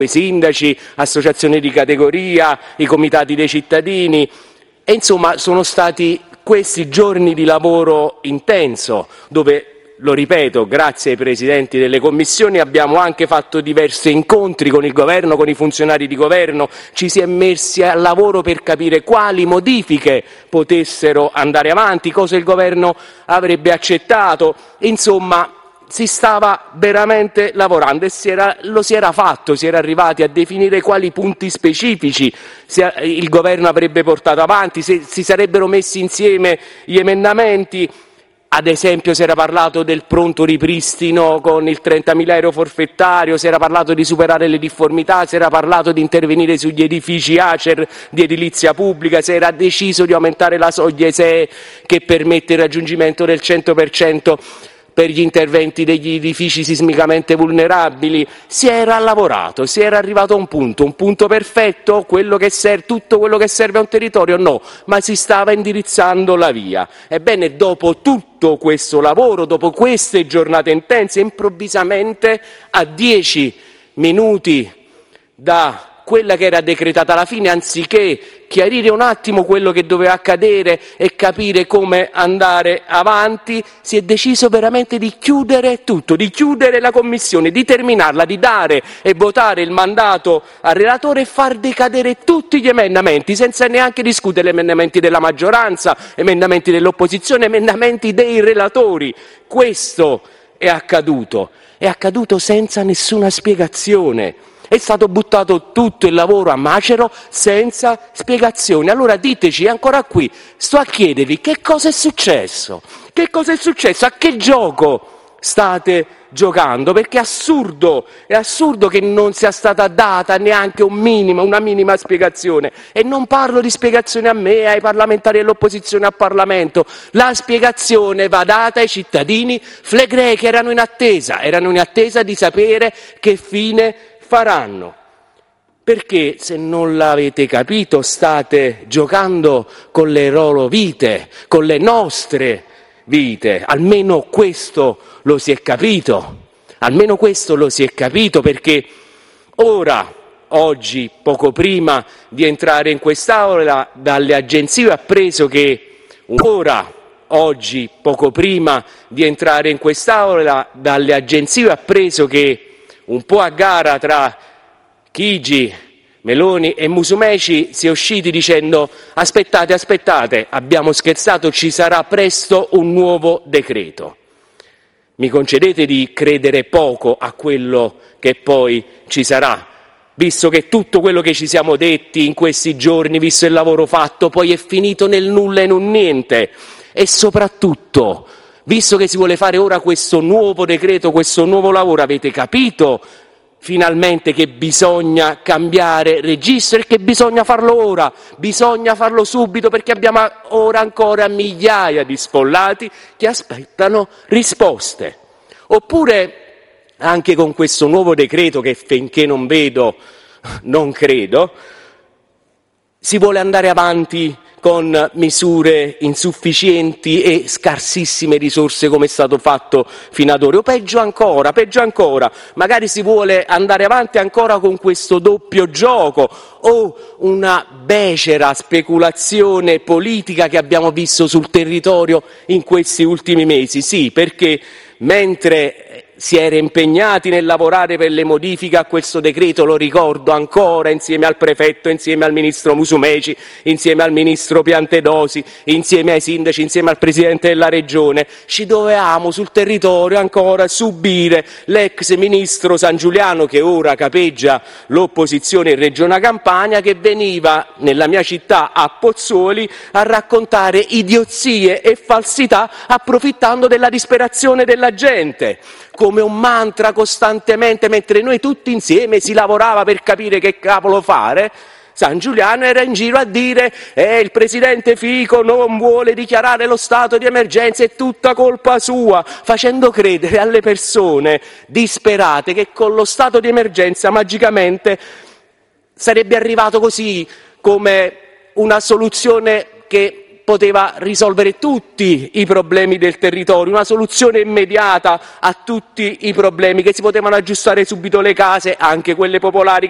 i sindaci, associazioni di categoria, i comitati dei cittadini e insomma sono stati questi giorni di lavoro intenso dove, lo ripeto, grazie ai presidenti delle commissioni abbiamo anche fatto diversi incontri con il governo, con i funzionari di governo, ci si è messi al lavoro per capire quali modifiche potessero andare avanti, cosa il governo avrebbe accettato, insomma si stava veramente lavorando e lo si era fatto, si era arrivati a definire quali punti specifici il governo avrebbe portato avanti, se si sarebbero messi insieme gli emendamenti. Ad esempio si era parlato del pronto ripristino con il 30.000 euro forfettario, si era parlato di superare le difformità, si era parlato di intervenire sugli edifici ACER di edilizia pubblica, si era deciso di aumentare la soglia ISEE che permette il raggiungimento del 100% per gli interventi degli edifici sismicamente vulnerabili. Si era lavorato, si era arrivato a un punto perfetto, tutto quello che serve a un territorio no, ma si stava indirizzando la via. Ebbene, dopo tutto questo lavoro, dopo queste giornate intense, improvvisamente a 10 minuti da quella che era decretata alla fine, anziché chiarire un attimo quello che doveva accadere e capire come andare avanti, si è deciso veramente di chiudere tutto, di chiudere la commissione, di terminarla, di dare e votare il mandato al relatore e far decadere tutti gli emendamenti, senza neanche discutere emendamenti della maggioranza, emendamenti dell'opposizione, emendamenti dei relatori. Questo è accaduto senza nessuna spiegazione. È stato buttato tutto il lavoro a macero senza spiegazioni. Allora diteci, ancora qui, sto a chiedervi che cosa è successo? Che cosa è successo? A che gioco state giocando? Perché è assurdo che non sia stata data neanche una minima spiegazione. E non parlo di spiegazione a me, ai parlamentari dell'opposizione al Parlamento. La spiegazione va data ai cittadini flegrei che erano in attesa di sapere che fine faranno. Perché, se non l'avete capito, state giocando con le loro vite, con le nostre vite. Almeno questo lo si è capito. Perché oggi, poco prima di entrare in quest'aula, dalle agenzie ho appreso che un po' a gara tra Chigi, Meloni e Musumeci si è usciti dicendo aspettate, abbiamo scherzato, ci sarà presto un nuovo decreto. Mi concedete di credere poco a quello che poi ci sarà, visto che tutto quello che ci siamo detti in questi giorni, visto il lavoro fatto, poi è finito nel nulla e in un niente. E soprattutto, visto che si vuole fare ora questo nuovo decreto, questo nuovo lavoro, avete capito finalmente che bisogna cambiare registro e che bisogna farlo ora, bisogna farlo subito, perché abbiamo ora ancora migliaia di sfollati che aspettano risposte. Oppure anche con questo nuovo decreto, che finché non vedo non credo, si vuole andare avanti con misure insufficienti e scarsissime risorse come è stato fatto fino ad ora. O peggio ancora, magari si vuole andare avanti ancora con questo doppio gioco o una becera speculazione politica che abbiamo visto sul territorio in questi ultimi mesi. Sì, perché mentre si era impegnati nel lavorare per le modifiche a questo decreto, lo ricordo ancora, insieme al prefetto, insieme al ministro Musumeci, insieme al ministro Piantedosi, insieme ai sindaci, insieme al presidente della regione, ci dovevamo sul territorio ancora subire l'ex ministro Sangiuliano, che ora capeggia l'opposizione in Regione Campania, che veniva nella mia città a Pozzuoli a raccontare idiozie e falsità approfittando della disperazione della gente, come un mantra costantemente, mentre noi tutti insieme si lavorava per capire che cavolo fare. Sangiuliano era in giro a dire il presidente Fico non vuole dichiarare lo stato di emergenza, è tutta colpa sua, facendo credere alle persone disperate che con lo stato di emergenza magicamente sarebbe arrivato così come una soluzione che poteva risolvere tutti i problemi del territorio, una soluzione immediata a tutti i problemi, che si potevano aggiustare subito le case, anche quelle popolari,